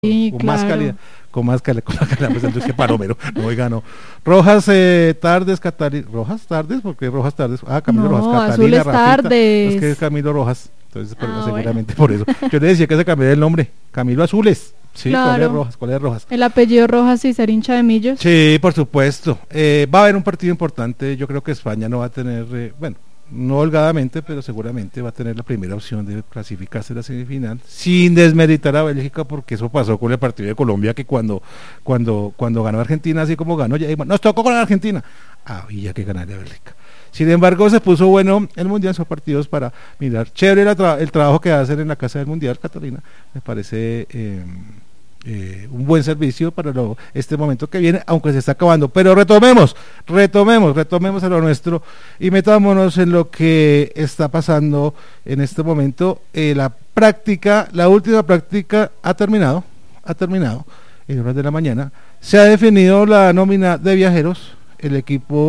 Sí, con más claro. calidad, con más calidad, pues entonces que Palomero, no, oiga, no. Rojas Tardes, Catalina, Rojas Tardes, porque Rojas Tardes, Camilo Rojas, No, Catalina, Azules Rafita, es que es Tardes. Camilo Rojas, entonces Bueno, seguramente por eso. Yo le decía que se cambió el nombre, Camilo Azules, sí, ¿cuál es claro. Rojas? ¿Cuál es Rojas? El apellido Rojas y ser hincha de Millos. Sí, por supuesto. Va a haber un partido importante. Yo creo que España no va a tener, bueno, no holgadamente, pero seguramente va a tener la primera opción de clasificarse a la semifinal, sin desmeritar a Bélgica, porque eso pasó con el partido de Colombia, que cuando ganó Argentina, así como ganó, ya, nos tocó con Argentina, había que ganarle a Bélgica. Sin embargo, se puso bueno el Mundial, son partidos para mirar. Chévere el trabajo que hacen en la Casa del Mundial, Catalina, me parece un buen servicio para este momento que viene, aunque se está acabando. Pero retomemos a lo nuestro y metámonos en lo que está pasando en este momento. La última práctica ha terminado en horas de la mañana. Se ha definido la nómina de Viajeros, el equipo